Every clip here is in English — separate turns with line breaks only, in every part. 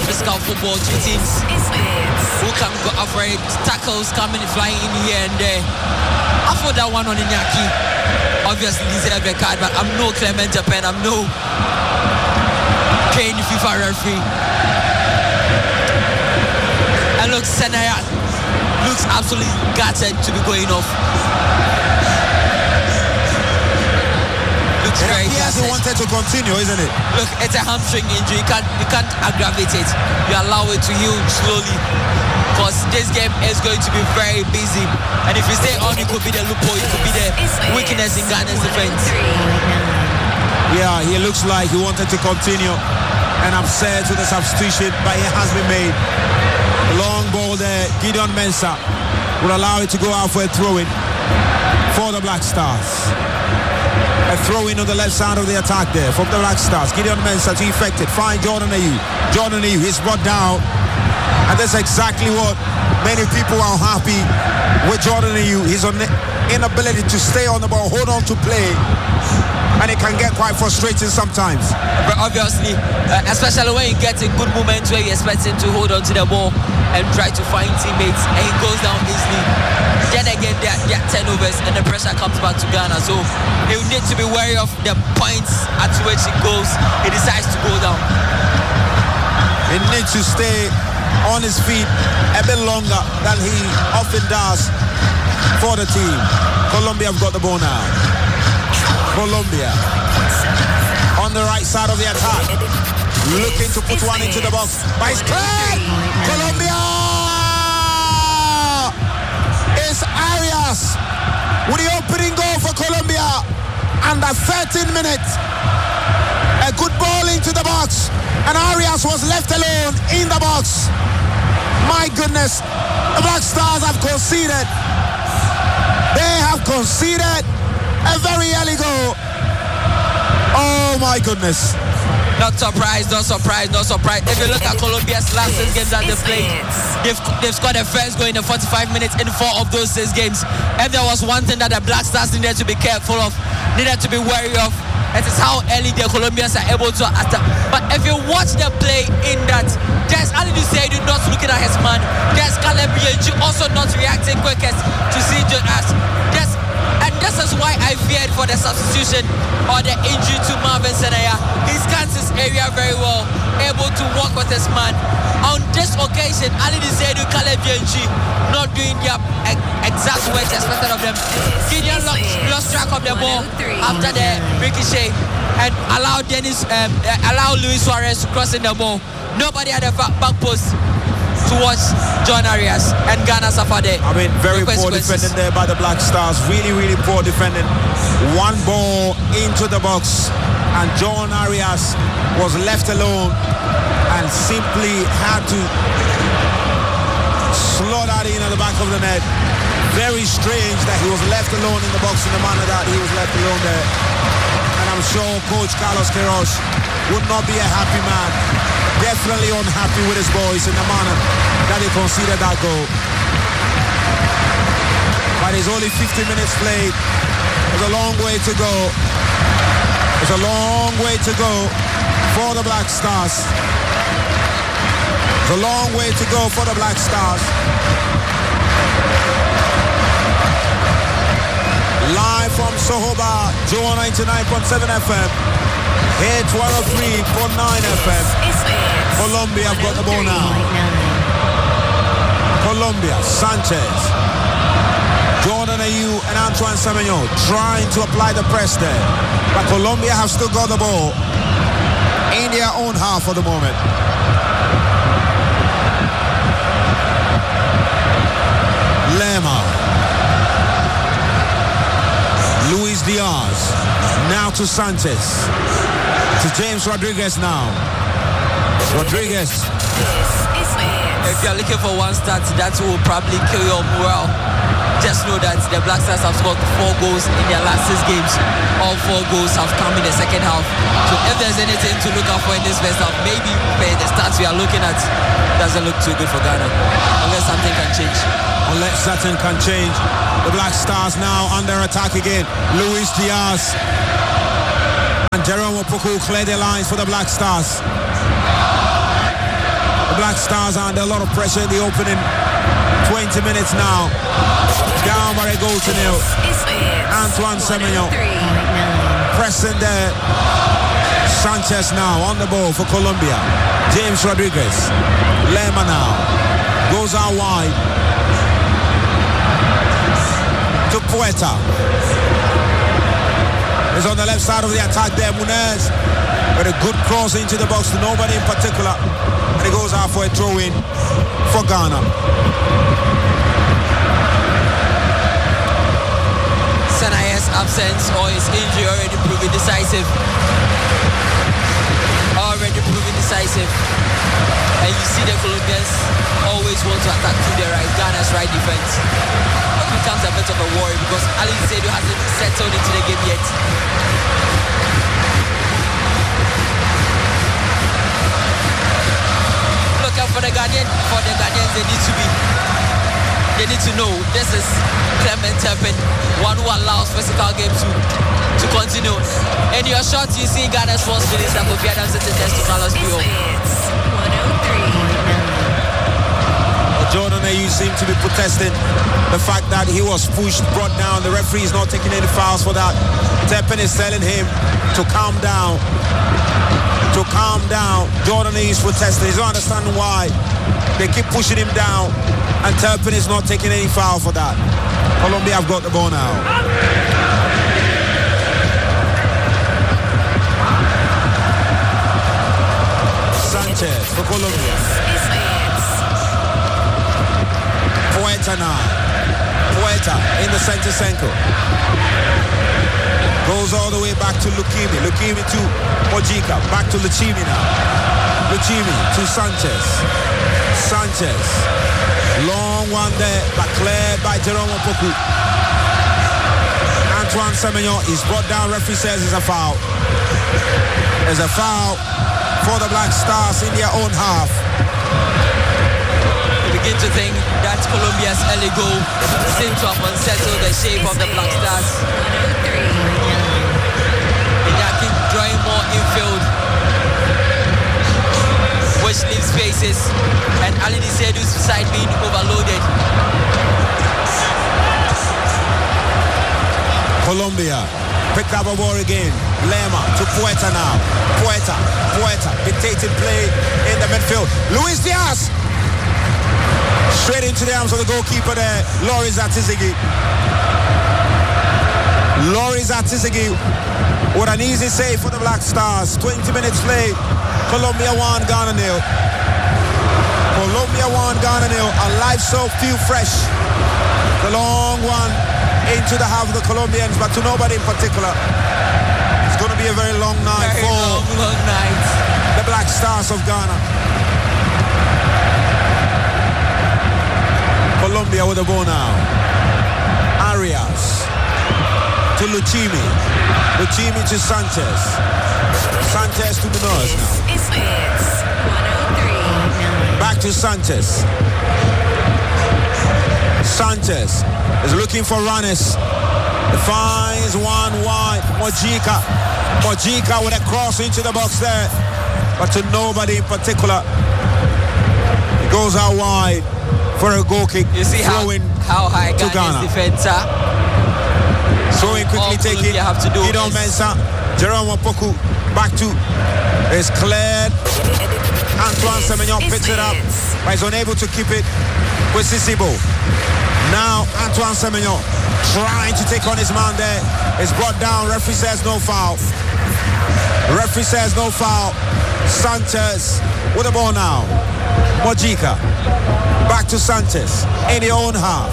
physical football. Two teams who can go after it. Tackles coming flying in here and there. After that one on Iñaki, obviously deserve a card, but I'm no Clement Japan. I'm no Kane FIFA referee. And look, Senaya looks absolutely gutted to be going off. Looks very gutted.
He wanted to continue, isn't it?
Look, it's a hamstring injury. You can't aggravate it. You allow it to heal slowly, because this game is going to be very busy. And if you stay on, it could be the loophole. It could be the weakness in Ghana's defense.
Yeah, he looks like he wanted to continue, and upset with the substitution, but it has been made. The long ball there, Gideon Mensah will allow it to go out for a throw-in for the Black Stars. A throw-in on the left side of the attack there from the Black Stars. Gideon Mensah to effect it. Find Jordan Ayew. Jordan Ayew is brought down, and that's exactly what many people are happy with Jordan Ayew. His inability to stay on the ball, hold on to play, and it can get quite frustrating sometimes.
But obviously, especially when you get in good moments where you expect him to hold on to the ball and try to find teammates, and he goes down easily. Then again, there are turnovers and the pressure comes back to Ghana. So he will need to be wary of the points at which he decides to go down.
He needs to stay on his feet a bit longer than he often does for the team. Colombia have got the ball now. Colombia on the right side of the attack, looking to put one into the box, but it's cleared. Colombia is Arias with the opening goal for Colombia under 13 minutes. A good ball into the box, and Arias was left alone in the box. My goodness, the Black Stars have conceded. They have conceded a very early goal. Oh my goodness.
Not surprised. If you look at Colombia's last 6 games that they played, they've scored the first goal in the 45 minutes in 4 of those 6 games. If there was one thing that the Black Stars needed to be careful of, needed to be wary of, it is how early the Colombians are able to attack. But if you watch the play in that, there's Ali Duseidu not looking at his man. There's Caleb Yeji also not reacting quickest to see Jonas. And this is why I feared for the substitution or the injury to Marvin Senaya. He scans his area very well, able to walk with his man. On this occasion, Ali Duseidu, Caleb Yeji not doing their exact work expected of them. Gideon lost track of the ball after the ricochet and allowed Luis Suarez to cross in the ball. Nobody at the back post to watch John Arias, and Ghana suffered there.
I mean, very poor defending there by the Black Stars. Really, really poor defending. One ball into the box, and John Arias was left alone and simply had to slot that in at the back of the net. Very strange that he was left alone in the box in the manner that he was left alone there. And I'm sure Coach Carlos Queiroz would not be a happy man. Definitely unhappy with his boys in the manner that he conceded that goal. But it's only 50 minutes played. There's a long way to go. There's a long way to go for the Black Stars. There's a long way to go for the Black Stars. Live from Soho Bar, Joe 99.7 FM. Here 103.9 FM. Colombia have got the ball now. Colombia, Sanchez, Jordan Ayew and Antoine Semenyo trying to apply the press there. But Colombia have still got the ball in their own half for the moment. Lema. Luis Diaz. Now to Sanchez. To James Rodriguez now. Rodriguez.
If you're looking for one stat that will probably kill your morale, just know that the Black Stars have scored 4 goals in their last 6 games. All 4 goals have come in the second half. So if there's anything to look out for in this first half, maybe the stats we are looking at doesn't look too good for Ghana. Unless something can change.
The Black Stars now under attack again. Luis Diaz and Jerome Opoku clear the lines for the Black Stars. The Black Stars are under a lot of pressure in the opening 20 minutes now. Down by a goal to nil. Antoine Semenyo pressing there. Sanchez now on the ball for Colombia. James Rodriguez. Lema now. Goes out wide. To Puerta. Is on the left side of the attack there. Munez with a good cross into the box to nobody in particular. And he goes out for a throw-in for Ghana.
Senaye's absence or his injury already proving decisive. And you see the Colombians always want to attack to the right, Ghana's right defense. It becomes a bit of a worry because Ali Seidu hasn't settled into the game yet. Look out for the Ghanaians, they need to know this is Clement Turpin, one who allows physical games to continue. And you're sure you see Ghana's first minister Kofi Adams sitting next to Carlos Bio.
Jordan Ayew seemed to be protesting the fact that he was pushed, brought down. The referee is not taking any fouls for that. Turpin is telling him to calm down. To calm down. Jordan Ayew is protesting. He's not understanding why. They keep pushing him down, and Turpin is not taking any foul for that. Colombia have got the ball now. Sanchez for Colombia. Puerta now. Puerta in the center circle. Goes all the way back to Lukimi. Lukimi to Mojica. Back to Luchimi now. Luchimi to Sanchez. Sanchez. Long one there, but cleared by Jerome Opoku. Antoine Semenyo is brought down. Referee says it's a foul. There's a foul for the Black Stars in their own half.
Begin to think that Colombia's early goal seems to have unsettled the shape of the Black Stars. They keep drawing more infield, which leaves spaces, and Ali Seidu's side being overloaded.
Colombia picked up a ball again. Lema to Puerta now. Puerta, dictated play in the midfield. Luis Diaz! Straight into the arms of the goalkeeper there, Loris Atizigi. Loris Atizigi with an easy save for the Black Stars. 20 minutes played. Colombia 1, Ghana 0. Colombia 1, Ghana 0. And life so feel fresh. The long one into the half of the Colombians, but to nobody in particular. It's going to be a very long night for
long night.
The Black Stars of Ghana. Colombia with the ball now. Arias to Luchimi. Luchimi to Sanchez. Sanchez to Munoz now.
It's 103.
Back to Sanchez. Sanchez is looking for Ranes. Finds one wide. Mojica with a cross into the box there, but to nobody in particular. It goes out wide for a goal kick.
You see how high Ghana's defense are.
Throwing quickly taking. Gideon Mensah. Jerome Opoku back to. It's cleared. Antoine Semenyo picks it up, but he's unable to keep it with Sisibo. Now Antoine Semenyo trying to take on his man there. It's brought down. Referee says no foul. Referee says no foul. Sanchez with the ball now. Mojica. Back to Sanchez in the own half.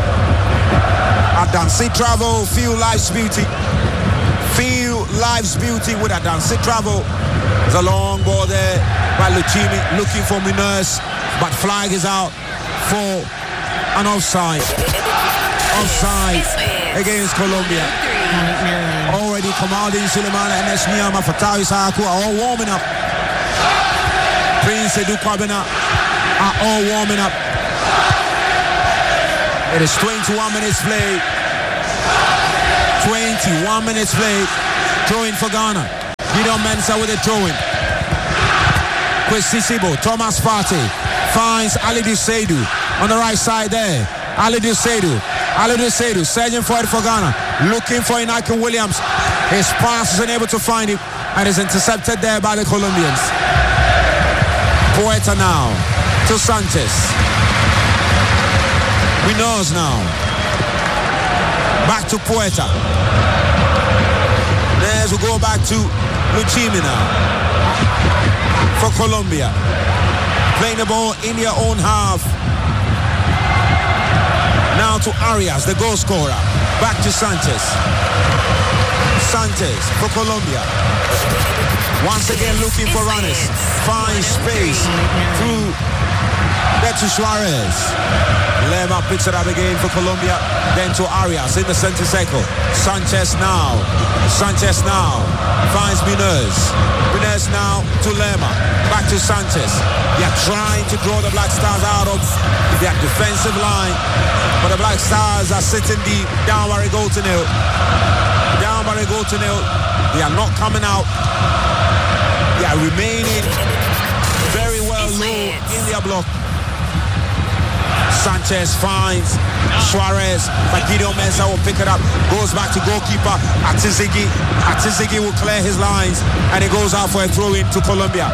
Adansi Travel, feel life's beauty. Feel life's beauty with Adansi Travel. There's a long ball there by Luchimi looking for Munoz, but flag is out for an offside. Offside against Colombia. Already Kamaldeen Sulemana and Esmiyama Fatawi Sahaku are all warming up. Prince Edu Kwabena are all warming up. It is 21 minutes played. 21 minutes played. Throwing for Ghana. Gideon Mensah with a throw-in. Kwesisibo, Thomas Partey finds Alidu Seidu on the right side there. Alidu Seidu, searching for it for Ghana, looking for Inaki Williams. His pass is unable to find him and is intercepted there by the Colombians. Puerta now to Sanchez. Munoz now. Back to Puerta. There's we go back to Lucchini now for Colombia. Playing the ball in their own half. Now to Arias, the goal scorer. Back to Sanchez. Sanchez for Colombia. Once again looking for runners. Finds space through Beto Suarez. Lema picks it up again for Colombia. Then to Arias in the center circle. Sanchez now finds Munoz. Munoz now to Lema. Back to Sanchez. They are trying to draw the Black Stars out of their defensive line. But the Black Stars are sitting deep down by a goal to nil. They are not coming out. They are remaining very well low in their block. Sanchez finds Suarez, but Gideon Mensah will pick it up, goes back to goalkeeper Atizigi. Atizigi will clear his lines and he goes out for a throw in to Colombia.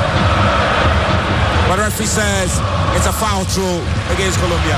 But referee says it's a foul throw against Colombia.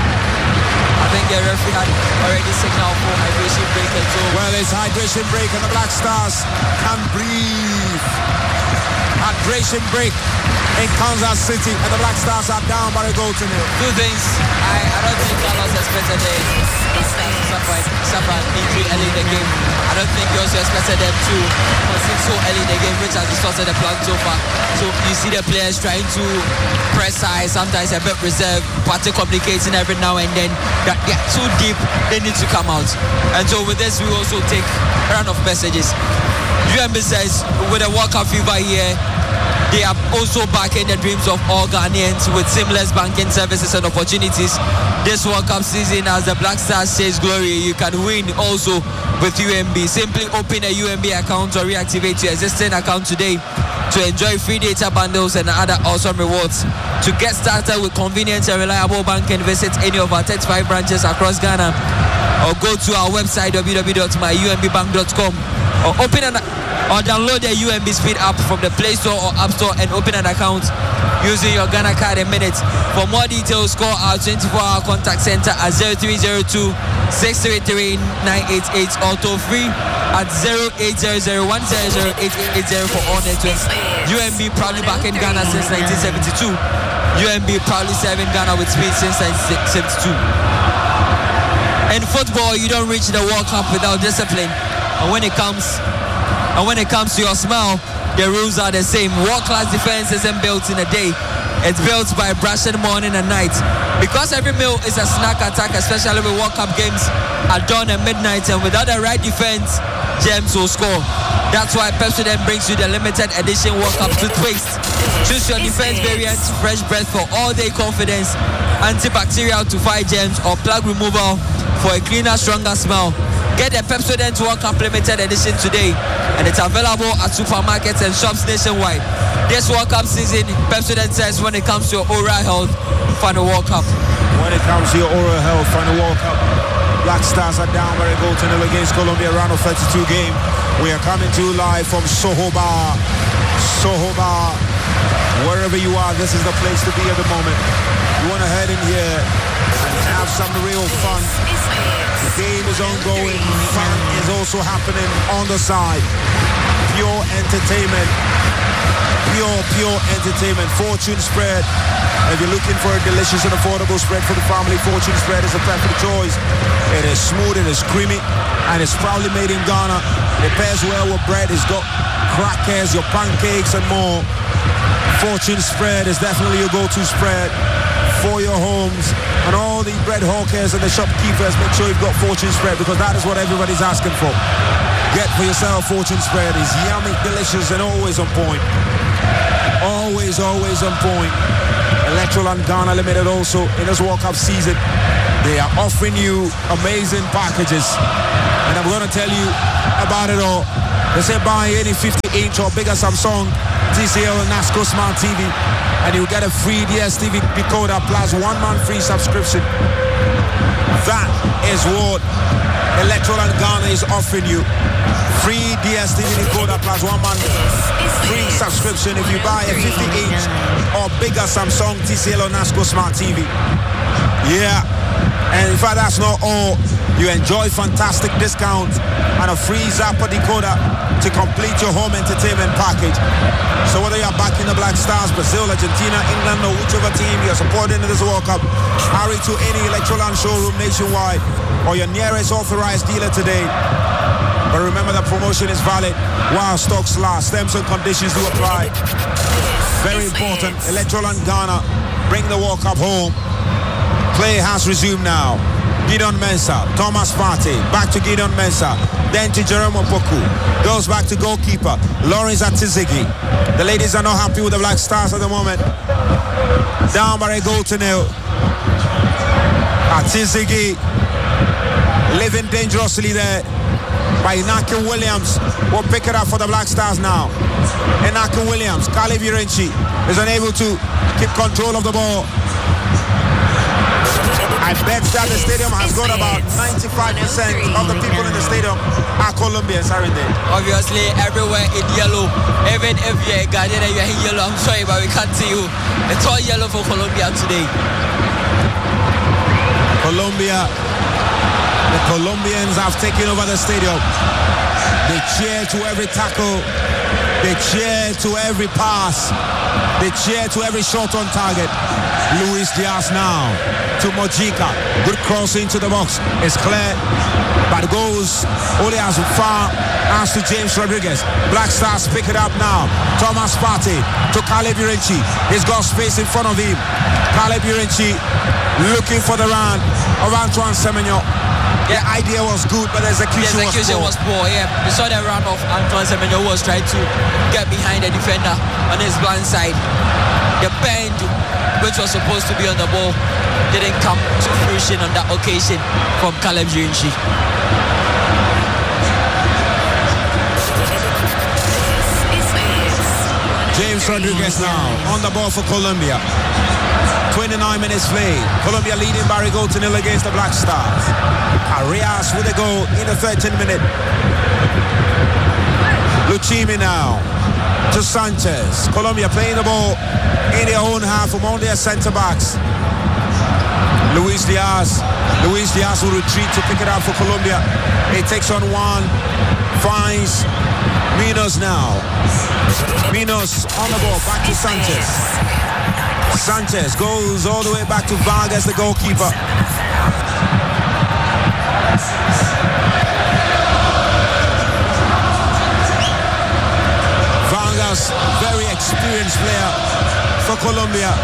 I think the referee had already signaled for hydration break and so.
Well, it's hydration break and the Black Stars can breathe. Hydration break in Kansas City and the Black Stars are down by a goal to nil.
Two things. I don't think Carlos expected the Black Stars to suffer an injury early in the game. I don't think he also expected them to concede so early in the game, which has distorted the plan so far. So you see the players trying to press high, sometimes a bit reserved, partly communicating every now and then. That they are too deep, they need to come out. And so with this, we also take a round of messages. UMB says with the World Cup fever here, they are also backing the dreams of all Ghanaians with seamless banking services and opportunities. This World Cup season, as the Black Stars chase glory, you can win also with UMB. Simply open a UMB account or reactivate your existing account today to enjoy free data bundles and other awesome rewards. To get started with convenient and reliable banking, visit any of our 35 branches across Ghana or go to our website www.myumbbank.com or download the UMB Speed app from the Play Store or App Store and open an account using your Ghana card in minutes. For more details, call our 24-hour contact center at 0302 633 988 or toll free at 0800 100 8880 for all networks. UMB proudly back in Ghana since 1972. UMB proudly serving Ghana with speed since 1972. In football, you don't reach the World Cup without discipline. And when it comes to your smile, the rules are the same. World-class defense isn't built in a day. It's built by brushing morning and night. Because every meal is a snack attack, especially with World Cup games at dawn and midnight, and without the right defense, gems will score. That's why Pepsodent brings you the limited edition World Cup toothpaste. Choose your defense variant, fresh breath for all-day confidence, antibacterial to fight germs, or plug removal for a cleaner, stronger smell. Get the Pepsodent World Cup limited edition today, and it's available at supermarkets and shops nationwide. This World Cup season, Pepsodent says when it comes to your oral health, find a World Cup.
When it comes to your oral health, find a World Cup. Black Stars are down by a goal to nil against Colombia, round of 32 game. We are coming to you live from Soho Bar. Wherever you are, this is the place to be at the moment. You want to head in here and have some real fun. The game is ongoing. Fun is also happening on the side. Pure entertainment. Pure entertainment. Fortune Spread. If you're looking for a delicious and affordable spread for the family, Fortune Spread is a perfect choice. It is smooth, it is creamy, and it's proudly made in Ghana. It pairs well with bread. It's got crackers, your pancakes, and more. Fortune Spread is definitely your go-to spread for your homes. And all the bread hawkers and the shopkeepers, make sure you've got Fortune Spread, because that is what everybody's asking for. Get for yourself Fortune Spread. It's yummy, delicious, and always on point. Always on point. Electroland Ghana Limited also in this World Cup season, they are offering you amazing packages, and I'm going to tell you about it all. They say buy any 50-inch or bigger Samsung TCL NASCO Smart TV, and you get a free DSTV decoder plus 1 month free subscription. That is what Electoral and Ghana is offering you. Free DSTV decoder plus 1 month free subscription if you buy a 50-inch or bigger Samsung TCL or NASCO Smart TV. Yeah, and in fact that's not all. You enjoy fantastic discounts and a free Zappa decoder to complete your home entertainment package. So whether you're backing the Black Stars, Brazil, Argentina, England, or whichever team you're supporting in this World Cup, hurry to any Electroland showroom nationwide or your nearest authorized dealer today. But remember, the promotion is valid while stocks last. Terms and conditions do apply. Very important. Electroland Ghana bring the World Cup home. Play has resumed now. Gideon Mensah, Thomas Partey, back to Gideon Mensah, then to Jerome Opoku, goes back to goalkeeper Lawrence Atizigi. The ladies are not happy with the Black Stars at the moment. Down by a goal to nil. Atizigi living dangerously there by Inaki Williams. Will pick it up for the Black Stars now. Inaki Williams, Caleb Urenchi is unable to keep control of the ball. I bet that the stadium has got about 95% of the people in the stadium are Colombians, aren't they?
Obviously, everywhere in yellow. Even if you're a Ghanaian and you're in yellow, I'm sorry, but we can't see you. It's all yellow for Colombia today.
Colombia, the Colombians have taken over the stadium. They cheer to every tackle. They cheer to every pass. They cheer to every shot on target. Luis Diaz now to Mojica. Good cross into the box. It's clear, but goes only as far as to James Rodriguez. Black Stars pick it up now. Thomas Partey to Caleb Urenchi. He's got space in front of him. Caleb Urenchi looking for the run of Antoine Semenyo. The idea was good, but the execution was poor.
Yeah, we saw the run of Antoine Semenyo who was trying to get behind the defender on his blind side. The bend, which was supposed to be on the ball, didn't come to fruition on that occasion from Caleb Urenchi.
James Rodriguez now on the ball for Colombia. 29 minutes played. Colombia leading by a goal to nil against the Black Stars. Arias with a goal in the 13th minute. Lucchini now to Sanchez. Colombia playing the ball in their own half among their centre-backs. Luis Diaz will retreat to pick it up for Colombia. It takes on one, finds Minos now. Minos on the ball, back to Sanchez. Sanchez goes all the way back to Vargas, the goalkeeper. Vargas, very experienced player for Colombia.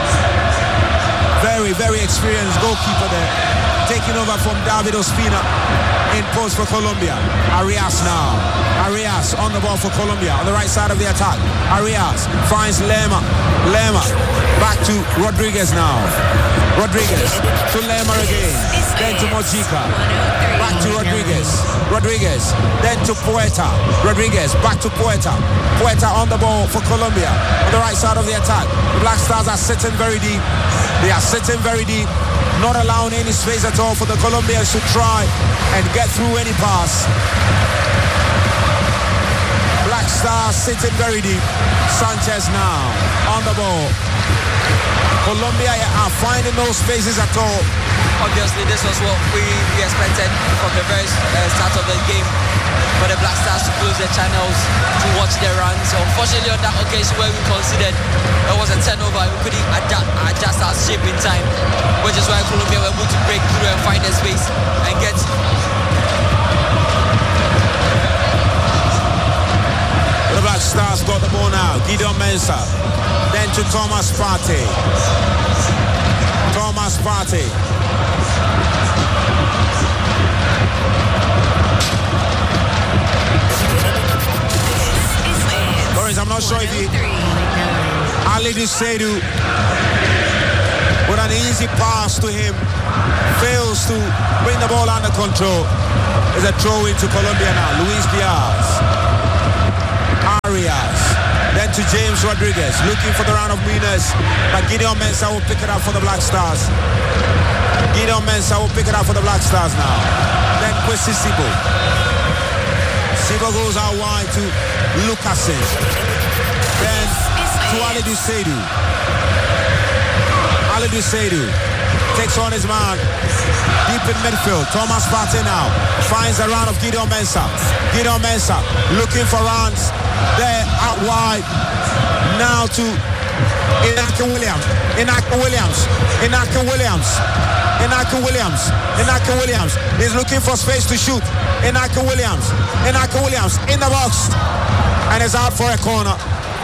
Very, very experienced goalkeeper there. Taking over from David Ospina in post for Colombia. Arias now. Arias on the ball for Colombia on the right side of the attack. Arias finds Lema. Lema back to Rodriguez now. Rodriguez to Lema again. Then to Mojica. Back to Rodriguez. Rodriguez. Then to Poeta. Rodriguez back to Poeta. Poeta on the ball for Colombia on the right side of the attack. The Black Stars are sitting very deep. They are sitting very deep, not allowing any space at all for the Colombians to try and get through any pass. Black Stars sitting very deep. Sanchez now on the ball. Colombia are finding no spaces at all.
Obviously, this was what we expected from the very start of the game, for the Black Stars to close their channels, to watch their runs. Unfortunately, on that occasion where we considered there was a turnover, we couldn't adjust our shape in time, which is why Colombia were able to break through and find a space and get.
The Black Stars got the ball now. Gideon Mensah. Then to Thomas Partey. Thomas Partey. Lawrence, I'm not sure if he... Alidu Seidu with an easy pass to him fails to bring the ball under control. There's a throw into Colombia now. Luis Diaz. Arias Then to James Rodriguez, looking for the round of winners. But Gideon Mensah will pick it up for the Black Stars. Gideon Mensah will pick it up for the Black Stars now. Then Kwesi Sibo. Sibo goes out wide to Lucasen. Then to Alidou Seydou. Alidou Seydou takes on his man deep in midfield. Thomas Partey now finds the round of Gideon Mensah. Gideon Mensah looking for rounds there out wide. Now to Inaki Williams. Inaki Williams. Inaki Williams. Inaki Williams. Inaki Williams is looking for space to shoot. Inaki Williams. Inaki Williams in the box and is out for a corner.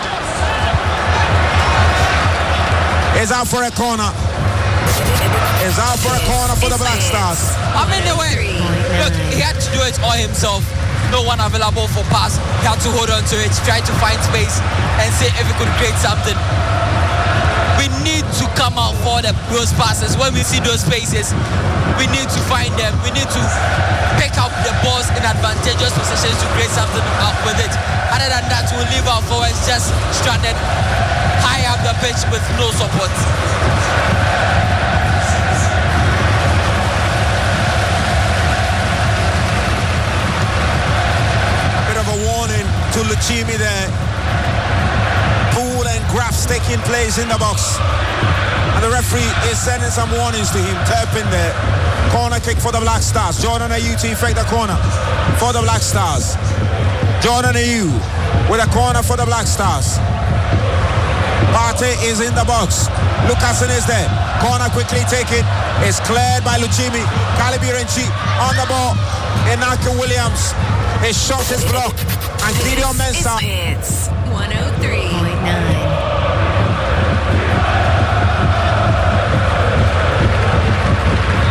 Is out for a corner. Is out for a corner for the Black Stars.
I mean, the way, look, he had to do it all himself. No one available for pass. He had to hold on to it, try to find space and see if he could create something. We need to come out for those passes. When we see those spaces, we need to find them. We need to pick up the balls in advantageous positions to create something out with it. Other than that, we'll leave our forwards just stranded high up the pitch with no support.
To Luchimi there. Pool and graphs taking place in the box. And the referee is sending some warnings to him. Turpin there. Corner kick for the Black Stars. Jordan Ayew to effect the corner for the Black Stars. Jordan Ayew with a corner for the Black Stars. Partey is in the box. Lucasen is there. Corner quickly taken. It's cleared by Luchimi. Kalibi Renchi on the ball. Inaki Williams. His shot is blocked. And Gideon Mensah.
It's 103.